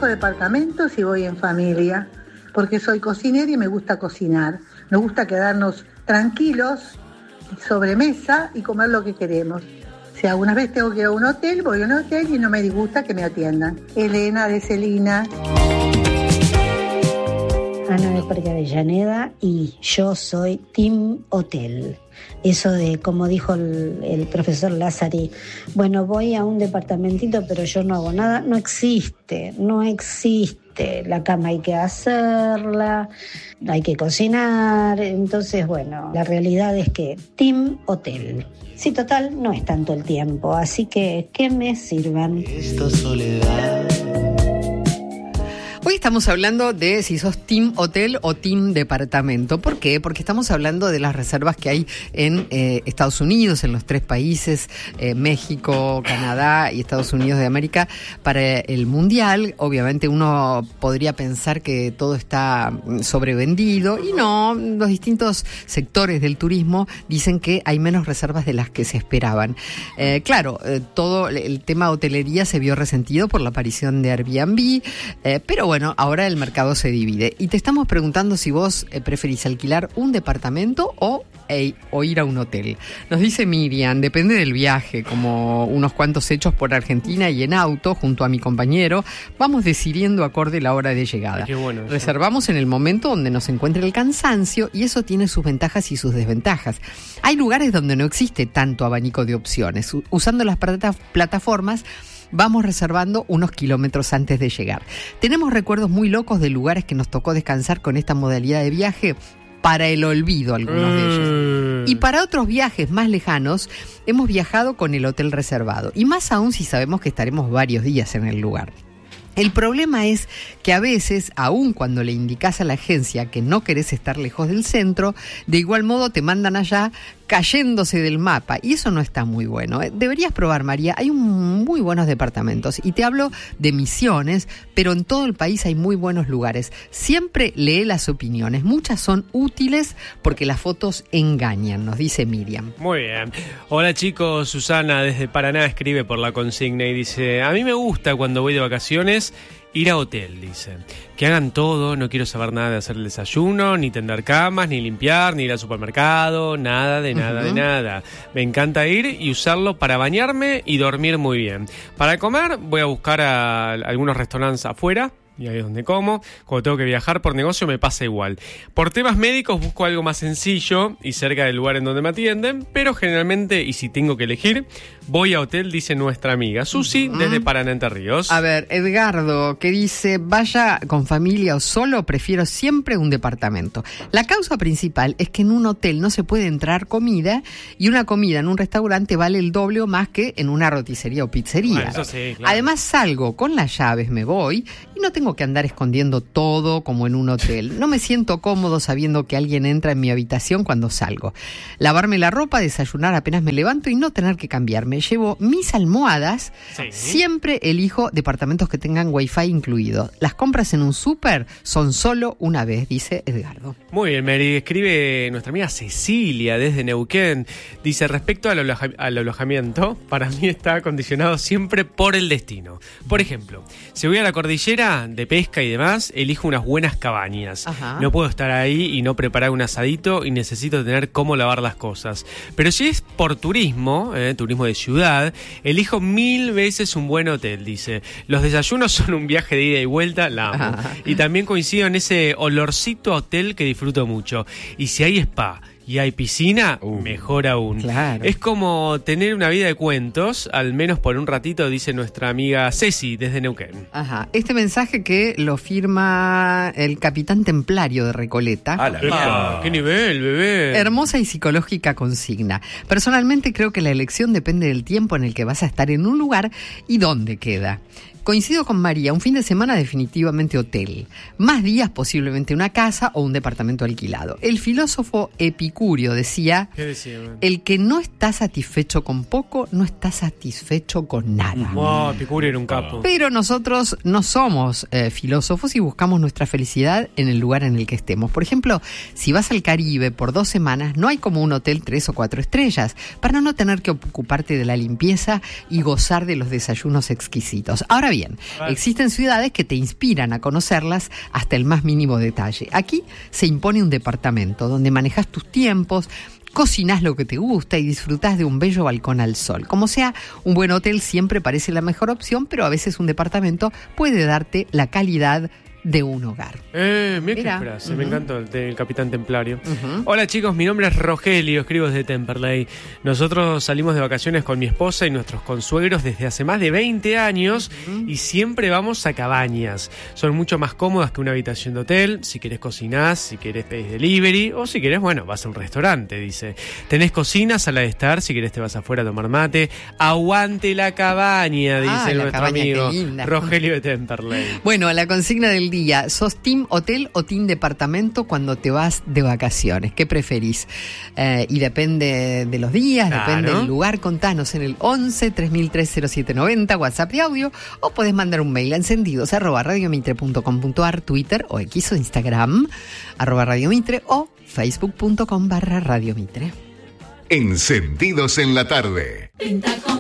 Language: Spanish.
elijo departamentos y voy en familia, porque soy cocinera y me gusta cocinar. Nos gusta quedarnos tranquilos, sobre mesa y comer lo que queremos. Si alguna vez tengo que ir a un hotel, voy a un hotel y no me disgusta que me atiendan. Elena de Celina. Ana de Parque Avellaneda, y yo soy Team Hotel. Eso de, como dijo el profesor Lázari, bueno, voy a un departamentito pero yo no hago nada, no existe. La cama hay que hacerla, hay que cocinar, entonces bueno, la realidad es que Team Hotel. Sí, total, no es tanto el tiempo, así que me sirvan. Esta soledad. Hoy estamos hablando de si sos Team Hotel o Team Departamento. ¿Por qué? Porque estamos hablando de las reservas que hay en Estados Unidos, en los 3 países, México, Canadá y Estados Unidos de América, para el Mundial. Obviamente uno podría pensar que todo está sobrevendido, y no, los distintos sectores del turismo dicen que hay menos reservas de las que se esperaban. Todo el tema hotelería se vio resentido por la aparición de Airbnb, pero bueno, ahora el mercado se divide. Y te estamos preguntando si vos preferís alquilar un departamento o ir a un hotel. Nos dice Miriam, depende del viaje, como unos cuantos hechos por Argentina y en auto, junto a mi compañero, vamos decidiendo acorde la hora de llegada. Qué bueno eso. Reservamos en el momento donde nos encuentre el cansancio, y eso tiene sus ventajas y sus desventajas. Hay lugares donde no existe tanto abanico de opciones. Usando las plataformas, vamos reservando unos kilómetros antes de llegar. Tenemos recuerdos muy locos de lugares que nos tocó descansar con esta modalidad de viaje, para el olvido algunos de ellos. Y para otros viajes más lejanos, hemos viajado con el hotel reservado. Y más aún si sabemos que estaremos varios días en el lugar. El problema es que a veces, aun cuando le indicás a la agencia que no querés estar lejos del centro, de igual modo te mandan allá cayéndose del mapa, y eso no está muy bueno. Deberías probar, María, hay muy buenos departamentos, y te hablo de Misiones, pero en todo el país hay muy buenos lugares. Siempre lee las opiniones, muchas son útiles porque las fotos engañan, nos dice Miriam. Muy bien. Hola chicos, Susana desde Paraná escribe por la consigna y dice: a mí me gusta cuando voy de vacaciones ir a hotel, dice. Que hagan todo, no quiero saber nada de hacer el desayuno, ni tender camas, ni limpiar, ni ir al supermercado, nada de nada. Me encanta ir y usarlo para bañarme y dormir muy bien. Para comer voy a buscar a algunos restaurantes afuera, y ahí es donde como. Cuando tengo que viajar por negocio me pasa igual. Por temas médicos busco algo más sencillo y cerca del lugar en donde me atienden, pero generalmente, y si tengo que elegir, voy a hotel, dice nuestra amiga Susi desde Paraná, Entre Ríos. A ver, Edgardo, que dice: vaya con familia o solo, prefiero siempre un departamento. La causa principal es que en un hotel no se puede entrar comida, y una comida en un restaurante vale el doble o más que en una roticería o pizzería. Bueno, eso sí, claro. Además salgo con las llaves, me voy, y no tengo que andar escondiendo todo como en un hotel. No me siento cómodo sabiendo que alguien entra en mi habitación cuando salgo. Lavarme la ropa, desayunar apenas me levanto y no tener que cambiarme. Llevo mis almohadas. Sí. Siempre elijo departamentos que tengan wifi incluido. Las compras en un súper son solo una vez, dice Edgardo. Muy bien, Mary. Escribe nuestra amiga Cecilia desde Neuquén. Dice: respecto al alojamiento, para mí está condicionado siempre por el destino. Por ejemplo, si voy a la cordillera de pesca y demás, elijo unas buenas cabañas. Ajá. No puedo estar ahí y no preparar un asadito, y necesito tener cómo lavar las cosas. Pero si es por turismo, turismo de ciudad, elijo 1000 veces un buen hotel, dice. Los desayunos son un viaje de ida y vuelta, la amo. Ajá. Y también coincido en ese olorcito a hotel que disfruto mucho. Y si hay spa y hay piscina, mejor aún. Claro. Es como tener una vida de cuentos, al menos por un ratito, dice nuestra amiga Ceci desde Neuquén. Ajá. Este mensaje que lo firma el capitán templario de Recoleta. ¡Qué nivel, bebé! Hermosa y psicológica consigna. Personalmente creo que la elección depende del tiempo en el que vas a estar en un lugar y dónde queda. Coincido con María, un fin de semana definitivamente hotel. Más días posiblemente una casa o un departamento alquilado. El filósofo Epicúreo decía: ¿qué decía, man? El que no está satisfecho con poco, no está satisfecho con nada. Wow, Epicúreo era un capo. Pero nosotros no somos filósofos y buscamos nuestra felicidad en el lugar en el que estemos. Por ejemplo, si vas al Caribe por 2 semanas, no hay como un hotel 3 o 4 estrellas para no tener que ocuparte de la limpieza y gozar de los desayunos exquisitos. Ahora bien, existen ciudades que te inspiran a conocerlas hasta el más mínimo detalle. Aquí se impone un departamento donde manejas tus tiempos, cocinás lo que te gusta y disfrutás de un bello balcón al sol. Como sea, un buen hotel siempre parece la mejor opción, pero a veces un departamento puede darte la calidad de un hogar. Mira qué frase, me encanta el del Capitán Templario. Hola chicos, mi nombre es Rogelio, escribo desde Temperley. Nosotros salimos de vacaciones con mi esposa y nuestros consuegros desde hace más de 20 años y siempre vamos a cabañas. Son mucho más cómodas que una habitación de hotel. Si querés cocinás, si querés pedís delivery o si querés, bueno, vas a un restaurante, dice. Tenés cocina, sala de estar, si querés te vas afuera a tomar mate. Aguante la cabaña, dice nuestro amigo Rogelio de Temperley. Bueno, la consigna del día, ¿sos team hotel o team departamento cuando te vas de vacaciones? ¿Qué preferís? Y depende de los días, depende del lugar. Contanos en el 11 3003 0790, WhatsApp y audio, o podés mandar un mail a encendidos@radiomitre.com.ar, Twitter o X o Instagram @radiomitre o facebook.com/radiomitre. Encendidos en la tarde. Pinta con